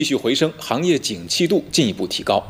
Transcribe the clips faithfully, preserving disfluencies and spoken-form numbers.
继续回升，行业景气度进一步提高。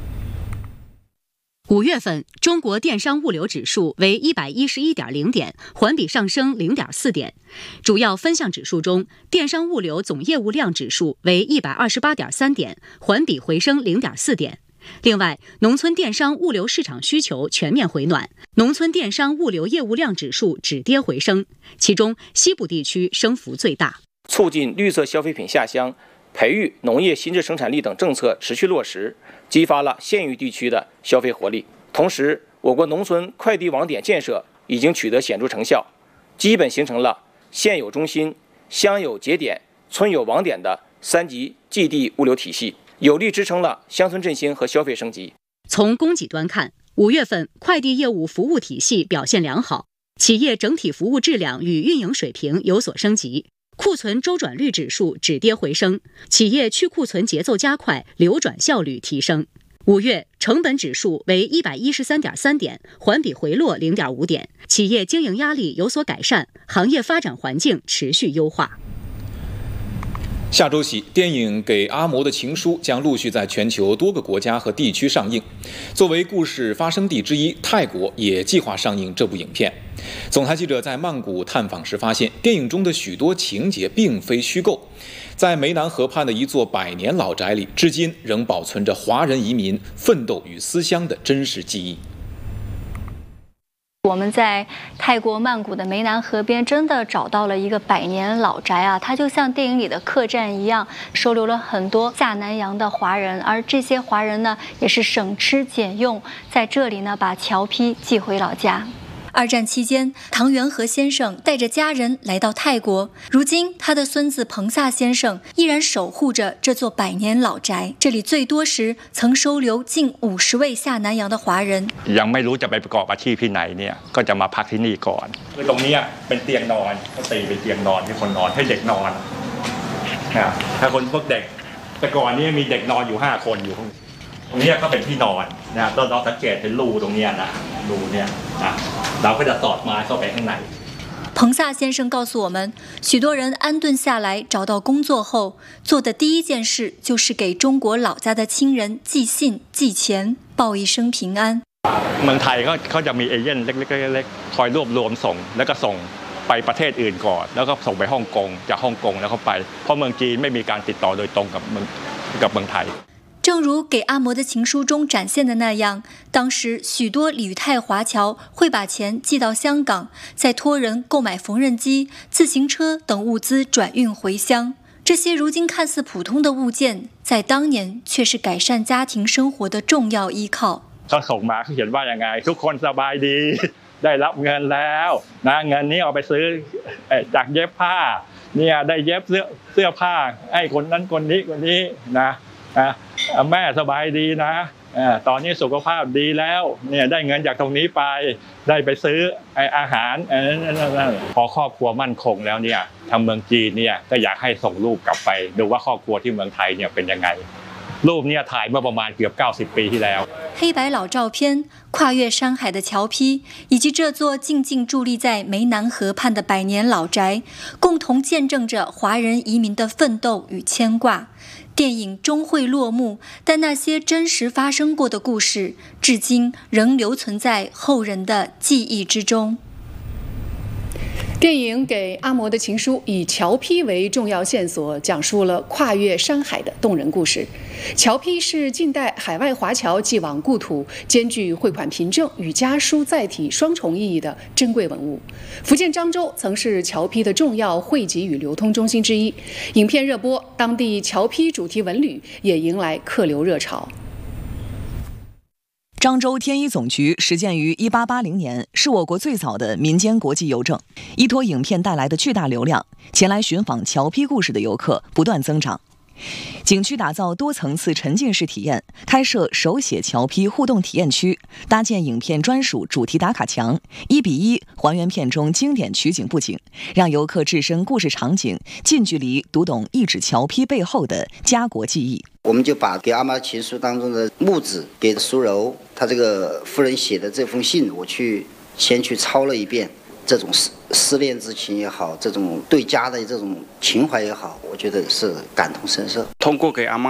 五月份，中国电商物流指数为一百一十一点零点，环比上升零点四点。主要分项指数中，电商物流总业务量指数为一百二十八点三点，环比回升零点四点。另外，农村电商物流市场需求全面回暖，农村电商物流业务量指数止跌回升，其中西部地区升幅最大。 促进绿色消费品下乡、培育农业新质生产力等政策持续落实，激发了县域地区的消费活力。同时，我国农村快递网点建设已经取得显著成效，基本形成了县有中心、乡有节点、村有网点的三级寄递物流体系，有力支撑了乡村振兴和消费升级。 从供给端看，五月份快递业务服务体系表现良好，企业整体服务质量与运营水平有所升级，库存周转率指数止跌回升，企业去库存节奏加快，流转效率提升。五月成本指数为一百一十三点三点，环比回落零点五点，企业经营压力有所改善，行业发展环境持续优化。 下周起，电影《给阿嬷的情书》将陆续在全球多个国家和地区上映。作为故事发生地之一，泰国也计划上映这部影片。总台记者在曼谷探访时发现，电影中的许多情节并非虚构。在湄南河畔的一座百年老宅里，至今仍保存着华人移民奋斗与思乡的真实记忆。 我们在泰国曼谷的湄南河边真的找到了一个百年老宅啊，它就像电影里的客栈一样，收留了很多下南洋的华人，而这些华人呢，也是省吃俭用，在这里呢把侨批寄回老家。 二战期间，唐元和先生带着家人来到泰国，如今他的孙子彭萨先生依然守护着这座百年老宅。这里最多时曾收留近五十位下南洋的华人。 ยังไม่รู้จะไปประกอบอาชีพที่ไหนเนี่ยก็จะมาพักที่นี่ก่อนคือตรงนี้เป็นเตียงนอนก็ตีเป็นเตียงนอนที่คนนอนให้เด็กนอนนะถ้าคนพวกเด็กแต่ก่อนนี้มีเด็กนอนอยู่ห้าคนอยู่ตรงนี้ก็เป็นที่นอนนะเราเราสังเกตเป็นรูตรงนี้นะรูเนี่ยนะเราก็จะสอดไม้เข้าไปข้างใน彭萨先生告诉我们，许多人安顿下来找到工作后，做的第一件事就是给中国老家的亲人寄信、寄钱，报一声平安。 เมืองไทยเขาเขาจะมีเอเย่นเล็กๆคอยรวบรวมส่งแล้วก็ส่งไปประเทศอื่นก่อนแล้วก็ส่งไปฮ่องกงจากฮ่องกงแล้วก็ไปเพราะเมืองจีนไม่มีการติดต่อโดยตรงกับเมืองกับเมืองไทย。 正如给阿嬷的情书中展现的那样，当时许多旅泰华侨会把钱寄到香港，再托人购买缝纫机、自行车等物资转运回乡。这些如今看似普通的物件，在当年却是改善家庭生活的重要依靠。 เขาส่งมาเขาเขียนว่ายังไงทุกคนสบายดีได้รับเงินแล้วนะเงินนี้เอาไปซื้อจากเย็บผ้าเนี่ยได้เย็บเสื้อเสื้อผ้าให้คนนั้นคนนี้คนนี้นะแม่สบายดีนะตอนนี้สุขภาพดีแล้วเนี่ยได้เงินจากตรงนี้ไปได้ไปซื้ออาหารพอครอบครัวมั่นคงแล้วเนี่ยทางเมืองจีนเนี่ยก็อยากให้ส่งลูกกลับไปดูว่าครอบครัวที่เมืองไทยเนี่ยเป็นยังไงรูปเนี่ยถ่ายเมื่อประมาณเกือบเก้าสิบปีที่แล้ว黑白老照片、跨越山海的侨批，以及这座静静伫立在湄南河畔的百年老宅，共同见证着华人移民的奋斗与牵挂。电影终会落幕，但那些真实发生过的故事，至今仍留存在后人的记忆之中。 电影《给阿嬷的情书》以侨批为重要线索，讲述了跨越山海的动人故事。侨批是近代海外华侨寄往故土，兼具汇款凭证与家书载体双重意义的珍贵文物。福建漳州曾是侨批的重要汇集与流通中心之一。影片热播，当地侨批主题文旅也迎来客流热潮。 漳州天一总局始建于一八八零年，是我国最早的民间国际邮政。依托影片带来的巨大流量，前来寻访侨批故事的游客不断增长。景区打造多层次沉浸式体验，开设手写侨批互动体验区，搭建影片专属主题打卡墙，一比一还原片中经典取景布景，让游客置身故事场景，近距离读懂一纸侨批背后的家国记忆。 我们就把给阿嬷情书当中的木子给苏柔，她这个夫人写的这封信，我去先去抄了一遍。这种思思念之情也好，这种对家的这种情怀也好，我觉得是感同身受。 通过给阿嬷